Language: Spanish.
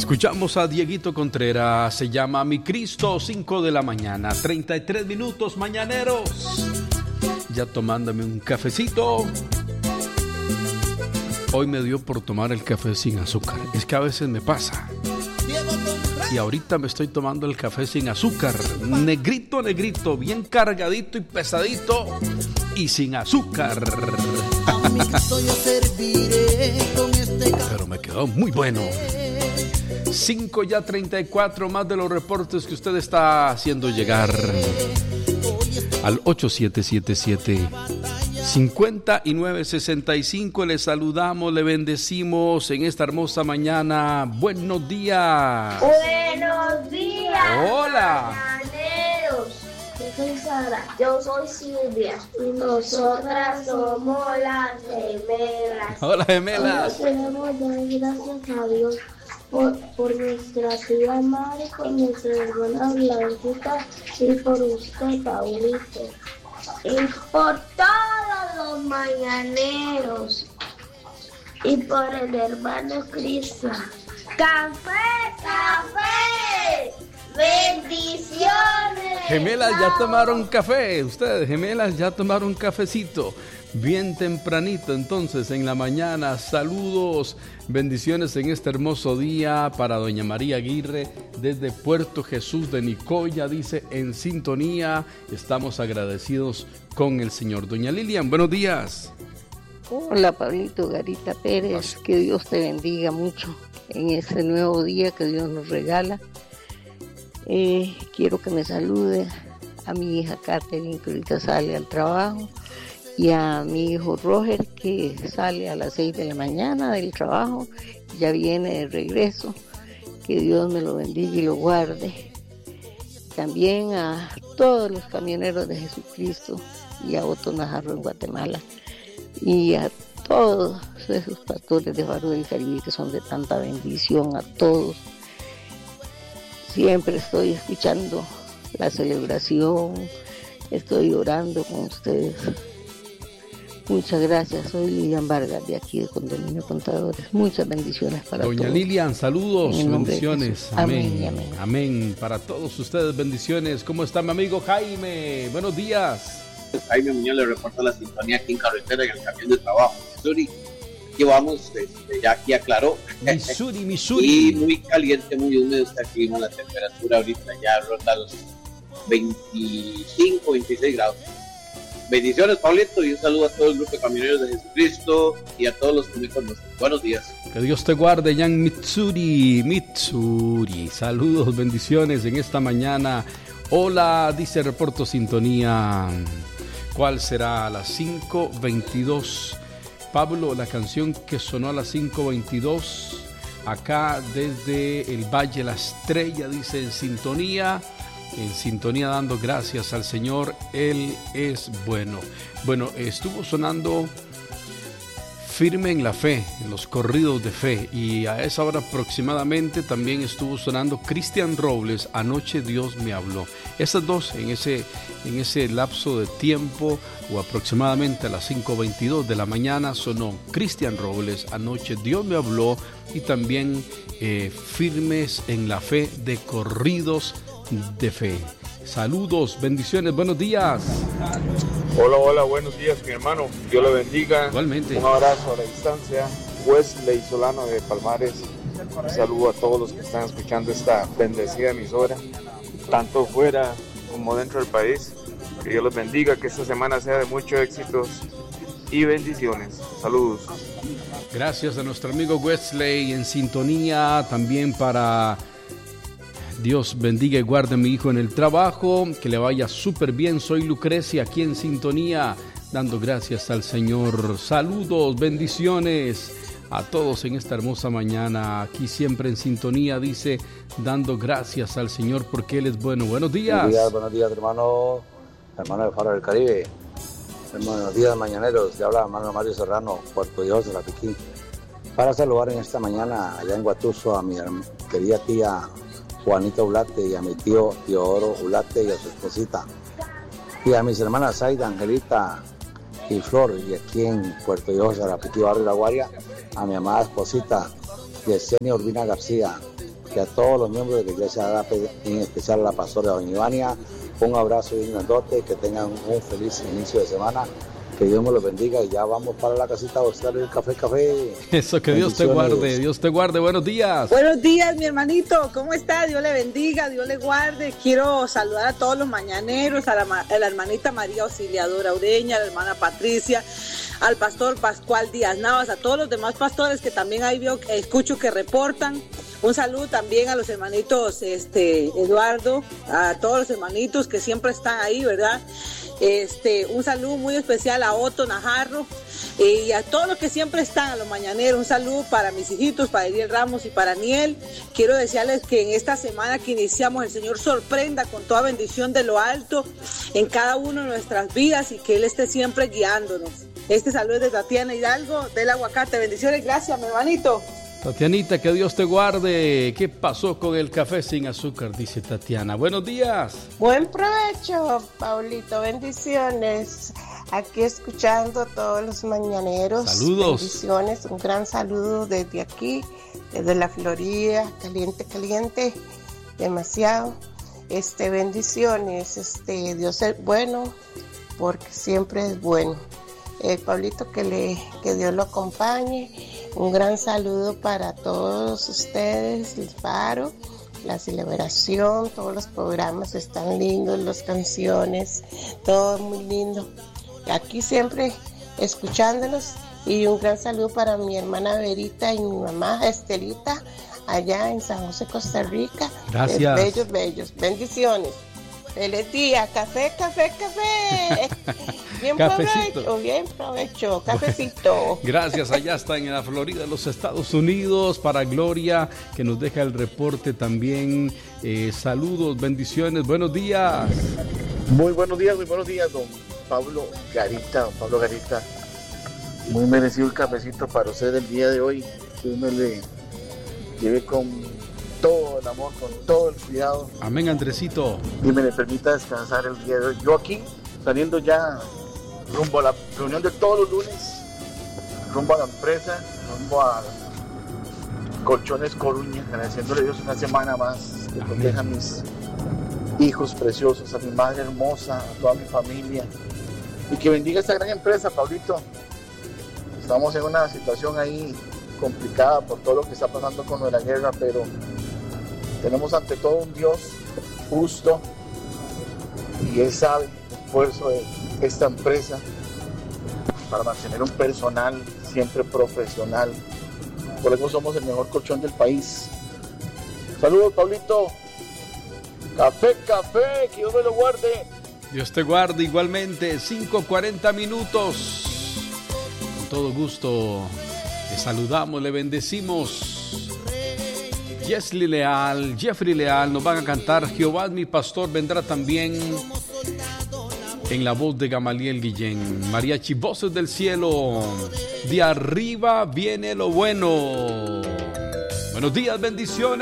Escuchamos a Dieguito Contreras, se llama Mi Cristo, 5 de la mañana, 33 minutos mañaneros. Ya tomándome un cafecito. Hoy me dio por tomar el café sin azúcar. Es que a veces me pasa. Y ahorita me estoy tomando el café sin azúcar. Negrito, negrito, bien cargadito y pesadito. Y sin azúcar. Pero me quedó muy bueno. 5 ya 34, más de los reportes que usted está haciendo llegar al 8777-5965. Le saludamos, le bendecimos en esta hermosa mañana. Buenos días. Buenos días. Hola. Mañaneros. Yo soy Sara. Yo soy Silvia. Y nosotras somos las gemelas. Hola, gemelas. Queremos dar gracias a Dios por nuestra tía Mari, por nuestra hermana Blanquita y por usted, Paulito. Y por todos los mañaneros. Y por el hermano Cristian. ¡Café, café! ¡Bendiciones! Gemelas, ya tomaron café. Ustedes, gemelas, ya tomaron cafecito. Bien tempranito, entonces, en la mañana. Saludos, bendiciones en este hermoso día para doña María Aguirre desde Puerto Jesús de Nicoya. Dice, en sintonía, estamos agradecidos con el Señor. Doña Lilian, buenos días. Hola, Pablito Garita Pérez, que Dios te bendiga mucho en este nuevo día que Dios nos regala. Quiero que me salude a mi hija Catherine, que ahorita sale al trabajo, y a mi hijo Roger, que sale a las 6 de la mañana del trabajo, ya viene de regreso. Que Dios me lo bendiga y lo guarde. También a todos los camioneros de Jesucristo y a Otto Najarro en Guatemala, y a todos esos pastores de Faro del Caribe que son de tanta bendición, a todos. Siempre estoy escuchando la celebración, estoy orando con ustedes. Muchas gracias, soy Lilian Vargas de aquí de Condominio Contadores. Muchas bendiciones para todos. Doña Lilian, saludos, bendiciones. Amén y amén. Amén. Para todos ustedes, bendiciones. ¿Cómo está mi amigo Jaime? Buenos días. Jaime Muñoz le reporta la sintonía aquí en carretera en el camión de trabajo. Missouri, aquí vamos, ya aquí aclaró. Missouri. Y muy caliente, muy húmedo está el clima, la temperatura ahorita ya ronda los 25, 26 grados. Bendiciones, Pablito, y un saludo a todo el grupo de camioneros de Jesucristo y a todos los que me conocen. Buenos días. Que Dios te guarde, Jan Mitsuri. Saludos, bendiciones en esta mañana. Hola, dice reporto sintonía. ¿Cuál será? A las 5:22. Pablo, la canción que sonó a las 5:22. Acá desde el Valle La Estrella, dice en sintonía dando gracias al Señor, Él es bueno. Bueno, estuvo sonando Firme en la Fe, en los corridos de fe, y a esa hora aproximadamente también estuvo sonando Cristian Robles, Anoche Dios me habló. Esas dos en ese lapso de tiempo, o aproximadamente a las 5:22 de la mañana, sonó Cristian Robles, Anoche Dios me habló, y también Firmes en la Fe de corridos de fe. Saludos, bendiciones, buenos días. Hola, buenos días, mi hermano. Dios le bendiga. Igualmente. Un abrazo a la distancia. Wesley Solano de Palmares. Un saludo a todos los que están escuchando esta bendecida emisora, tanto fuera como dentro del país. Que Dios los bendiga, que esta semana sea de muchos éxitos y bendiciones. Saludos. Gracias a nuestro amigo Wesley en sintonía, también para Dios bendiga y guarde a mi hijo en el trabajo, que le vaya súper bien. Soy Lucrecia, aquí en sintonía, dando gracias al Señor. Saludos, bendiciones a todos en esta hermosa mañana, aquí siempre en sintonía, dice, dando gracias al Señor porque Él es bueno. Buenos días. Buenos días, hermano de Faro del Caribe. Buenos días, mañaneros. Le habla hermano Mario Serrano, Puerto Dios de la Piquín. Para saludar en esta mañana allá en Guatuso a mi querida tía Juanita Ulate y a mi tío Teodoro Ulate y a su esposita, y a mis hermanas Zaida, Angelita y Flor, y aquí en Puerto Dios, Arapiquí, Barrio La Guaria, a mi amada esposita Yesenia Urbina García, que a todos los miembros de la Iglesia Agape, en especial a la pastora doña Ivania, un abrazo bien grandote, que tengan un feliz inicio de semana, que Dios me los bendiga y ya vamos para la casita a buscar el café. Eso, que Dios te guarde, buenos días. Buenos días, mi hermanito, ¿cómo está? Dios le bendiga, Dios le guarde. Quiero saludar a todos los mañaneros, a la hermanita María Auxiliadora Ureña, a la hermana Patricia, al pastor Pascual Díaz Navas, a todos los demás pastores que también ahí escucho que reportan. Un saludo también a los hermanitos Eduardo, a todos los hermanitos que siempre están ahí, ¿verdad? Un saludo muy especial a Otto Najarro y a todos los que siempre están, a los mañaneros. Un saludo para mis hijitos, para Ariel Ramos y para Aniel. Quiero desearles que en esta semana que iniciamos, el Señor sorprenda con toda bendición de lo alto en cada uno de nuestras vidas y que Él esté siempre guiándonos. Este saludo es de Tatiana Hidalgo del Aguacate. Bendiciones, gracias, mi hermanito. Tatianita, que Dios te guarde. ¿Qué pasó con el café sin azúcar? Dice Tatiana. Buenos días. Buen provecho, Paulito. Bendiciones. Aquí escuchando todos los mañaneros. Saludos. Bendiciones. Un gran saludo desde aquí, desde la Florida. Caliente. Demasiado. Bendiciones. Dios es bueno porque siempre es bueno. Pablito, que Dios lo acompañe. Un gran saludo para todos ustedes, el Faro, la celebración, todos los programas están lindos, las canciones, todo muy lindo. Aquí siempre escuchándolos y un gran saludo para mi hermana Verita y mi mamá Estelita allá en San José, Costa Rica. Gracias. Bellos. Bendiciones. Feliz día, café. Bien provecho, cafecito. Gracias, allá está en la Florida, los Estados Unidos, para Gloria, que nos deja el reporte también. Saludos, bendiciones, buenos días. Muy buenos días, don Pablo Garita. Muy merecido el cafecito para usted el día de hoy. Que uno le lleve con todo el amor, con todo el cuidado. Amén, Andresito. Y me le permita descansar el día de hoy. Yo aquí, saliendo ya rumbo a la reunión de todos los lunes, rumbo a la empresa, rumbo a Colchones Coruña, agradeciéndole a Dios una semana más, que proteja a mis hijos preciosos, a mi madre hermosa, a toda mi familia, y que bendiga esta gran empresa, Pablito. Estamos en una situación ahí complicada por todo lo que está pasando con la guerra, pero tenemos ante todo un Dios justo y Él sabe el esfuerzo de esta empresa para mantener un personal siempre profesional. Por eso somos el mejor colchón del país. Saludos, Pablito. Café, que Dios me lo guarde. Dios te guarde igualmente. 5:40 minutos. Con todo gusto le saludamos, le bendecimos. Jeffrey Leal nos van a cantar Jehová es mi pastor, vendrá también en la voz de Gamaliel Guillén. Mariachi, voces del cielo, de arriba viene lo bueno. Buenos días, bendiciones.